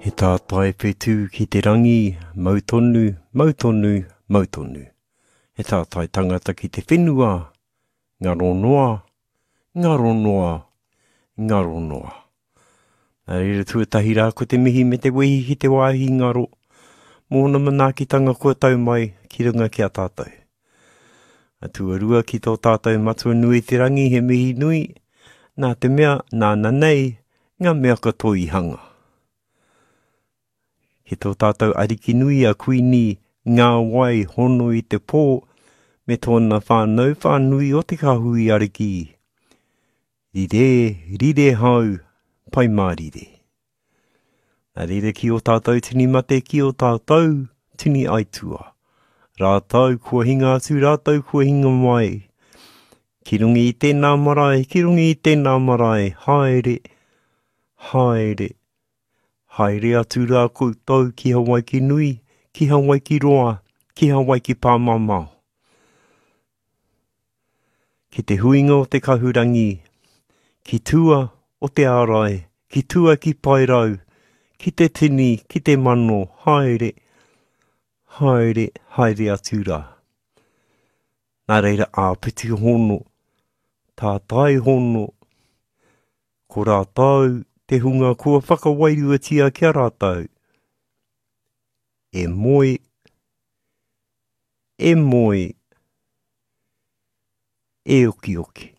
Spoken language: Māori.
He tātai whetū ki te rangi, mautonu, mautonu, mautonu. He tātai tangata ki te whenua, ngaro noa, ngaro noa, ngaro noa. Nā reira tuatahi rā ko te mihi me te wehi ki te wāhi ngaro. Mōna manaakitanga kua tau mai ki runga ki a tātou. A tuarua ki tō tātou matua nui te rangi he mihi nui, nā te mea, nā nanei, ngā mea katoa i hanga. He tō tātou ariki nui a kuini ngā wai hono i te pō, me tōna whānau whānui o te kahui ariki. Rire, rire hau, pai mārire. Nā rire ki o tātou tini mate ki o tātou tini aitua. Rātau kua hinga atu, rātau kua hinga mai. Ki rungi i tēnā marae, ki rungi i tēnā marae, haere, haere. Haere atu rā koutou ki Hawaii ki nui, ki Hawaii ki roa, ki Hawaii ki pāmamau. Ki te huinga o te kahurangi, ki tua o te ārai, ki tua ki pairau, ki te tini, ki te mano, haere, haere, haere atu rā. Nā reira āpiti hono, tātai hono, ko rātau, te hunga kua whakawairua kia rātau. E moi, e moi, e oki oki.